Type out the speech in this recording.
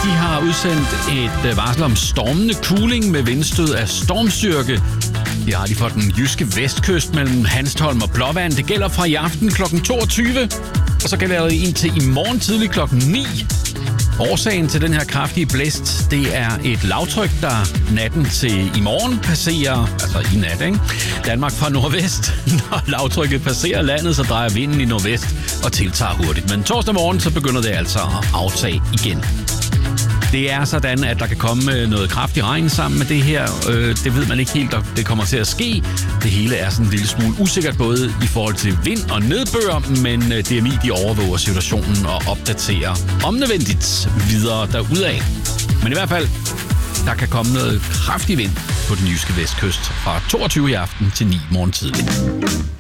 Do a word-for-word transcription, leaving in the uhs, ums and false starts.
de har udsendt et varsel om stormende kuling med vindstød af stormstyrke. Det har de for den jyske vestkyst mellem Hanstholm og Blåvand. Det gælder fra i aften klokken toogtyve, og så gælder det indtil i morgen tidlig klokken ni. Årsagen til den her kraftige blæst, det er et lavtryk, der natten til i morgen passerer, altså i nat, ikke? Danmark fra nordvest. Når lavtrykket passerer landet, så drejer vinden i nordvest og tiltager hurtigt. Men torsdag morgen, så begynder det altså at aftage igen. Det er sådan, at der kan komme noget kraftig regn sammen med det her. Det ved man ikke helt, om det kommer til at ske. Det hele er sådan en lille smule usikkert, både i forhold til vind og nedbør, men D M I de overvåger situationen og opdaterer om nødvendigt videre derudaf. Men i hvert fald, der kan komme noget kraftig vind på den jyske vestkyst fra toogtyve i aften til ni morgen tidlig.